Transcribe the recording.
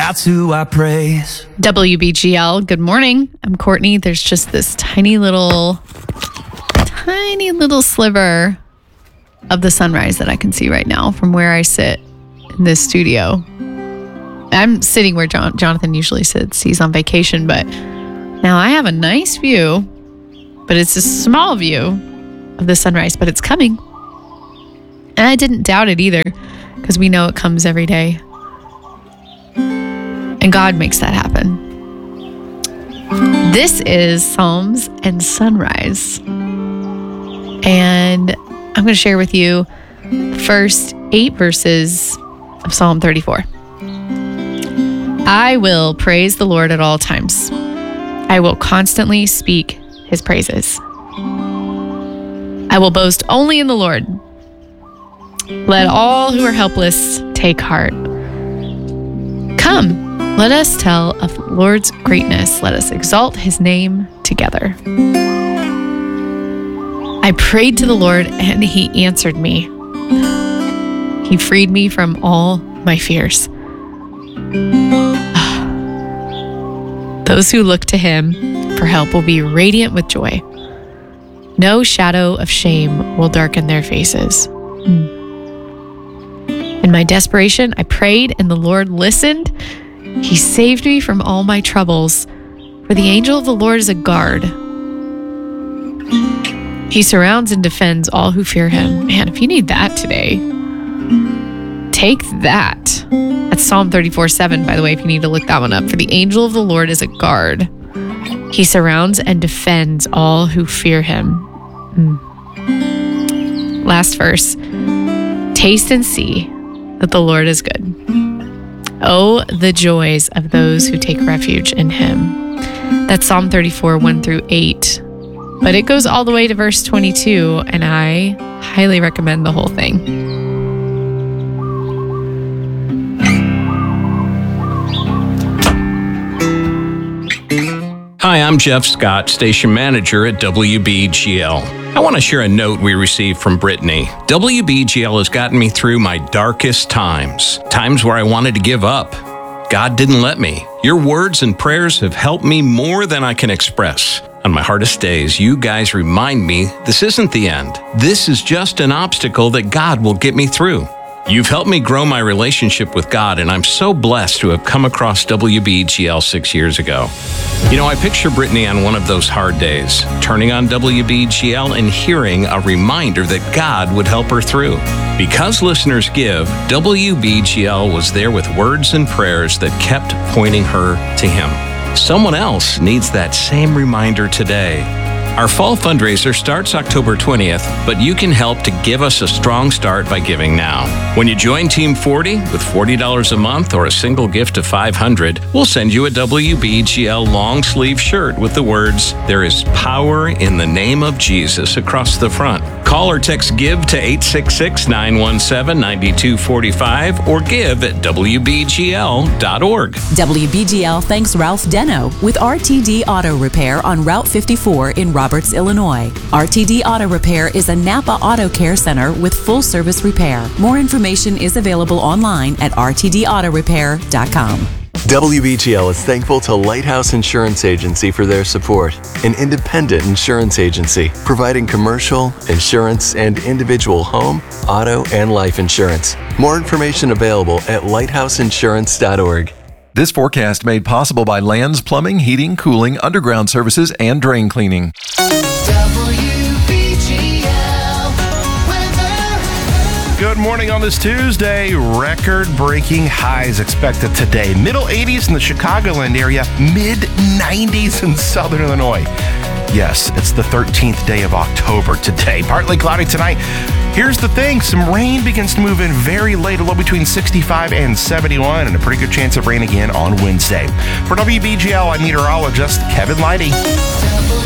that's who I praise. WBGL, good morning. I'm Courtney. There's just this tiny little sliver of the sunrise that I can see right now from where I sit in this studio. I'm sitting where Jonathan usually sits. He's on vacation, but now I have a nice view, but it's a small view of the sunrise, but it's coming. And I didn't doubt it either, because we know it comes every day. And God makes that happen. This is Psalms and Sunrise. And I'm going to share with you the first 8 verses of Psalm 34. I will praise the Lord at all times. I will constantly speak his praises. I will boast only in the Lord. Let all who are helpless take heart. Come, let us tell of the Lord's greatness. Let us exalt his name together. I prayed to the Lord and he answered me. He freed me from all my fears. Those who look to him for help will be radiant with joy. No shadow of shame will darken their faces. In my desperation, I prayed and the Lord listened. He saved me from all my troubles, for the angel of the Lord is a guard. He surrounds and defends all who fear him. Man, if you need that today, take that. That's Psalm 34:7, by the way, if you need to look that one up. For the angel of the Lord is a guard. He surrounds and defends all who fear him. Last verse. Taste and see that the Lord is good. Oh, the joys of those who take refuge in him. That's Psalm 34, 1-8. But it goes all the way to verse 22, and I highly recommend the whole thing. Hi, I'm Jeff Scott, station manager at WBGL. I want to share a note we received from Brittany. WBGL has gotten me through my darkest times where I wanted to give up. God didn't let me. Your words and prayers have helped me more than I can express. On my hardest days, you guys remind me this isn't the end. This is just an obstacle that God will get me through. You've helped me grow my relationship with God, and I'm so blessed to have come across WBGL 6 years ago. You know, I picture Brittany on one of those hard days, turning on WBGL and hearing a reminder that God would help her through. Because listeners give, WBGL was there with words and prayers that kept pointing her to Him. Someone else needs that same reminder today. Our fall fundraiser starts October 20th, but you can help to give us a strong start by giving now. When you join Team 40 with $40 a month or a single gift of $500, we'll send you a WBGL long sleeve shirt with the words, "There is power in the name of Jesus" across the front. Call or text GIVE to 866-917-9245 or give at WBGL.org. WBGL thanks Ralph Deno with RTD Auto Repair on Route 54 in Roberts, Illinois. RTD Auto Repair is a Napa Auto Care Center with full service repair. More information is available online at rtdautorepair.com. WBGL is thankful to Lighthouse Insurance Agency for their support, an independent insurance agency providing commercial, insurance, and individual home, auto, and life insurance. More information available at lighthouseinsurance.org. This forecast made possible by Lands Plumbing, Heating, Cooling, Underground Services, and Drain Cleaning. Good morning on this Tuesday. Record-breaking highs expected today. Middle 80s in the Chicagoland area, mid-90s in southern Illinois. Yes, it's the 13th day of October today. Partly cloudy tonight. Here's the thing, some rain begins to move in very late, a low between 65 and 71, and a pretty good chance of rain again on Wednesday. For WBGL, I'm meteorologist Kevin Leidy.